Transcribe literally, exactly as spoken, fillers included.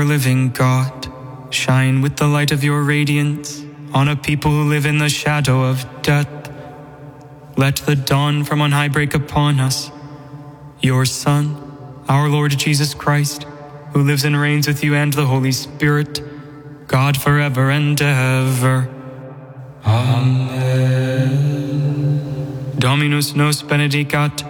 living God, shine with the light of your radiance on a people who live in the shadow of death. Let the dawn from on high break upon us. Your Son, our Lord Jesus Christ, who lives and reigns with you and the Holy Spirit, God forever and ever. Amen. Dominus nos benedicat,